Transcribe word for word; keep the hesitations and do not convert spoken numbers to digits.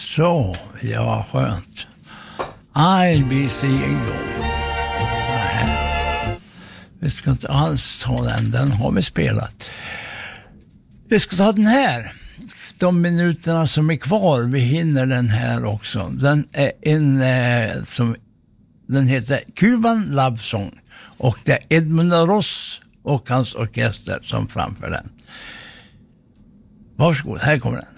Så, ja, skönt. I'll be seeing you. Nej, vi ska inte alls ta den, den har vi spelat. Vi ska ta den här. De minuterna som är kvar, vi hinner den här också. Den är en eh, som den heter Cuban Love Song och det är Edmund Ross och hans orkester som framför den. Varsågod, här kommer den.